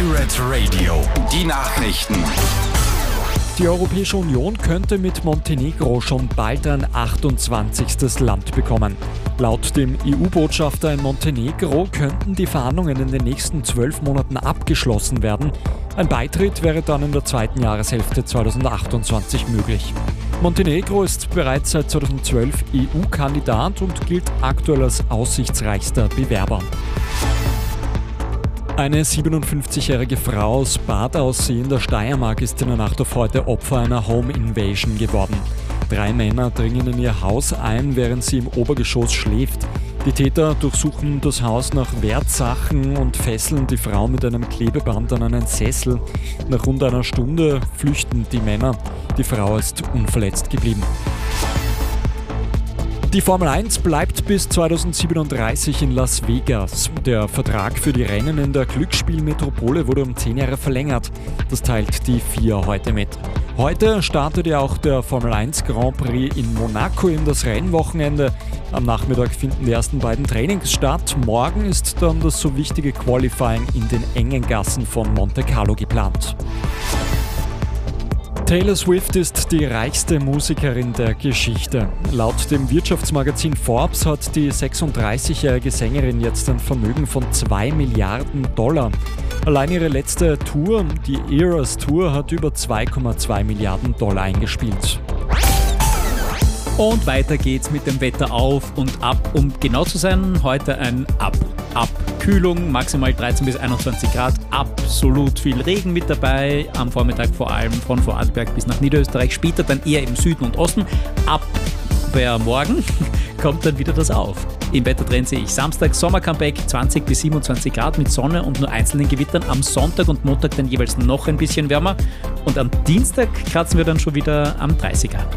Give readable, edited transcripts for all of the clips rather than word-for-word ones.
Pirate Radio, die Nachrichten. Die Europäische Union könnte mit Montenegro schon bald ein 28. Land bekommen. Laut dem EU-Botschafter in Montenegro könnten die Verhandlungen in den nächsten 12 Monaten abgeschlossen werden. Ein Beitritt wäre dann in der zweiten Jahreshälfte 2028 möglich. Montenegro ist bereits seit 2012 EU-Kandidat und gilt aktuell als aussichtsreichster Bewerber. Eine 57-jährige Frau aus Bad Aussee in der Steiermark ist in der Nacht auf heute Opfer einer Home Invasion geworden. 3 Männer dringen in ihr Haus ein, während sie im Obergeschoss schläft. Die Täter durchsuchen das Haus nach Wertsachen und fesseln die Frau mit einem Klebeband an einen Sessel. Nach rund einer Stunde flüchten die Männer. Die Frau ist unverletzt geblieben. Die Formel 1 bleibt bis 2037 in Las Vegas. Der Vertrag für die Rennen in der Glücksspielmetropole wurde um 10 Jahre verlängert. Das teilt die FIA heute mit. Heute startet ja auch der Formel 1 Grand Prix in Monaco in das Rennwochenende. Am Nachmittag finden die ersten beiden Trainings statt. Morgen ist dann das so wichtige Qualifying in den engen Gassen von Monte Carlo geplant. Taylor Swift ist die reichste Musikerin der Geschichte. Laut dem Wirtschaftsmagazin Forbes hat die 36-jährige Sängerin jetzt ein Vermögen von $2 Milliarden. Allein ihre letzte Tour, die Eras Tour, hat über $2,2 Milliarden eingespielt. Und weiter geht's mit dem Wetter auf und ab. Um genau zu sein, heute ein Abkühlung, maximal 13 bis 21 Grad, absolut viel Regen mit dabei, am Vormittag vor allem von Vorarlberg bis nach Niederösterreich, später dann eher im Süden und Osten. Ab morgen kommt dann wieder das auf. Im Wettertrend sehe ich Samstag Sommer-Comeback, 20 bis 27 Grad mit Sonne und nur einzelnen Gewittern. Am Sonntag und Montag dann jeweils noch ein bisschen wärmer. Und am Dienstag kratzen wir dann schon wieder am 30 Grad.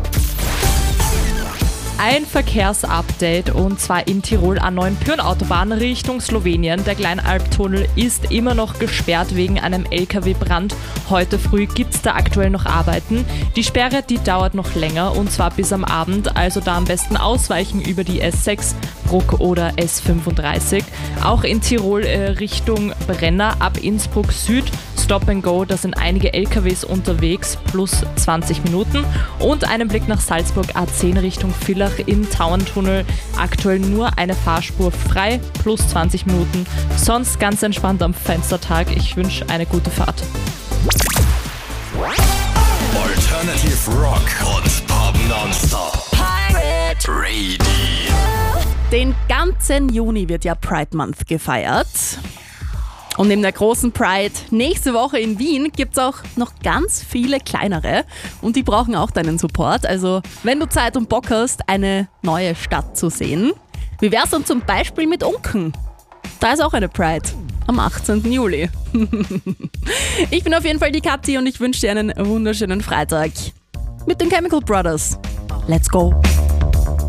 Ein Verkehrsupdate und zwar in Tirol A9 Pyhrn-Autobahn Richtung Slowenien. Der Kleinalptunnel ist immer noch gesperrt wegen einem LKW-Brand. Heute früh gibt es da aktuell noch Arbeiten. Die Sperre, die dauert noch länger und zwar bis am Abend, also da am besten ausweichen über die S6, Bruck oder S35. Auch in Tirol Richtung Brenner ab Innsbruck Süd. Stop and Go, da sind einige LKWs unterwegs, plus 20 Minuten. Und einen Blick nach Salzburg A10 Richtung Villach im Tauerntunnel. Aktuell nur eine Fahrspur frei, plus 20 Minuten. Sonst ganz entspannt am Fenstertag. Ich wünsche eine gute Fahrt. Alternative Rock und Pop Nonstop. Pirate Radio. Den ganzen Juni wird ja Pride Month gefeiert. Und neben der großen Pride nächste Woche in Wien gibt es auch noch ganz viele kleinere und die brauchen auch deinen Support. Also wenn du Zeit und Bock hast, eine neue Stadt zu sehen, wie wär's dann zum Beispiel mit Unken? Da ist auch eine Pride am 18. Juli. Ich bin auf jeden Fall die Kathi und ich wünsche dir einen wunderschönen Freitag mit den Chemical Brothers. Let's go!